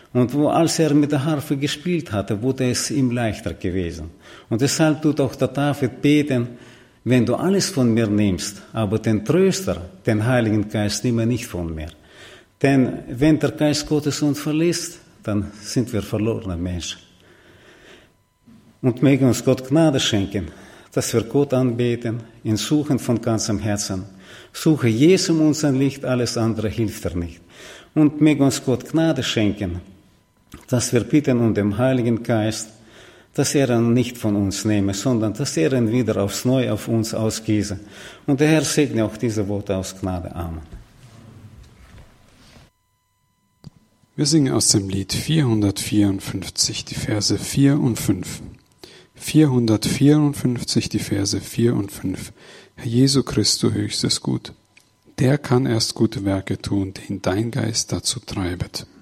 Und als er mit der Harfe gespielt hatte, wurde es ihm leichter gewesen. Und deshalb tut auch der David beten, wenn du alles von mir nimmst, aber den Tröster, den Heiligen Geist, nimm nicht von mir. Denn wenn der Geist Gottes uns verlässt, dann sind wir verlorene Menschen. Und möge uns Gott Gnade schenken, dass wir Gott anbeten, ihn suchen von ganzem Herzen. Suche Jesum unser Licht, alles andere hilft nicht. Und möge uns Gott Gnade schenken, dass wir bitten um den Heiligen Geist, dass er ihn nicht von uns nehme, sondern dass er ihn wieder aufs Neue auf uns ausgieße. Und der Herr segne auch diese Worte aus Gnade. Amen. Wir singen aus dem Lied 454 die Verse 4 und 5. 454 die Verse 4 und 5. Herr Jesu Christ, du höchstes Gut, der kann erst gute Werke tun, den dein Geist dazu treibet.